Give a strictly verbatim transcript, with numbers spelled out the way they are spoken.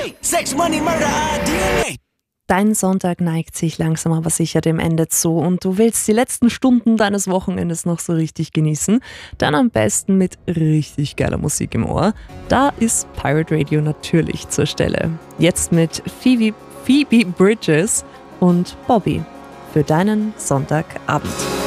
Sex, Money, Murder, D N A. Dein Sonntag neigt sich langsam aber sicher dem Ende zu und du willst die letzten Stunden deines Wochenendes noch so richtig genießen, dann am besten mit richtig geiler Musik im Ohr. Da ist Pirate Radio natürlich zur Stelle. Jetzt mit Phoebe, Phoebe Bridgers und Bobby für deinen Sonntagabend.